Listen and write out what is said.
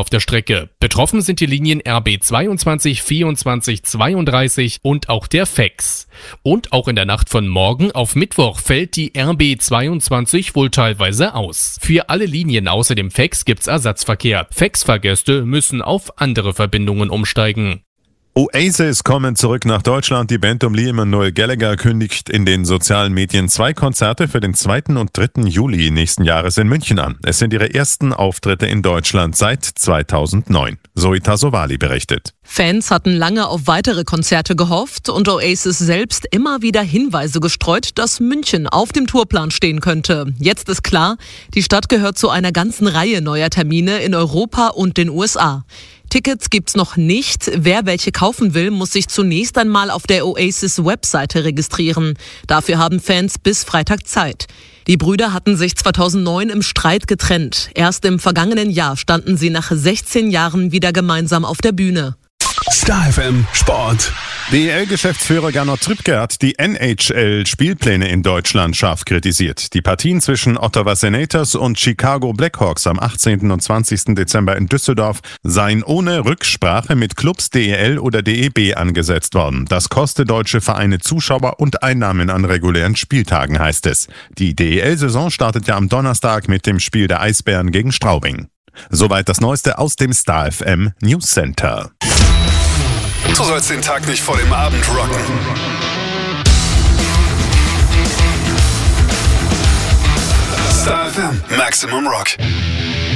auf der Strecke. Betroffen sind die Linien RB 22, 24, 32 und auch der FEX. Und auch in der Nacht von morgen auf Mittwoch fällt die RB 22 wohl teilweise aus. Für alle Linien außer dem FEX gibt's Ersatzverkehr. FEX-Fahrgäste müssen auf andere Verbindungen umsteigen. Oasis kommen zurück nach Deutschland. Die Band um Liam und Noel Gallagher kündigt in den sozialen Medien 2 Konzerte für den 2. und 3. Juli nächsten Jahres in München an. Es sind ihre ersten Auftritte in Deutschland seit 2009. Zoe Tassovali berichtet. Fans hatten lange auf weitere Konzerte gehofft und Oasis selbst immer wieder Hinweise gestreut, dass München auf dem Tourplan stehen könnte. Jetzt ist klar, die Stadt gehört zu einer ganzen Reihe neuer Termine in Europa und den USA. Tickets gibt's noch nicht. Wer welche kaufen will, muss sich zunächst einmal auf der Oasis-Webseite registrieren. Dafür haben Fans bis Freitag Zeit. Die Brüder hatten sich 2009 im Streit getrennt. Erst im vergangenen Jahr standen sie nach 16 Jahren wieder gemeinsam auf der Bühne. Star FM Sport. DEL-Geschäftsführer Gernot Trübke hat die NHL-Spielpläne in Deutschland scharf kritisiert. Die Partien zwischen Ottawa Senators und Chicago Blackhawks am 18. und 20. Dezember in Düsseldorf seien ohne Rücksprache mit Clubs DEL oder DEB angesetzt worden. Das koste deutsche Vereine Zuschauer und Einnahmen an regulären Spieltagen, heißt es. Die DEL-Saison startet ja am Donnerstag mit dem Spiel der Eisbären gegen Straubing. Soweit das Neueste aus dem Star FM News Center. Du sollst den Tag nicht vor dem Abend rocken. Star FM Maximum Rock.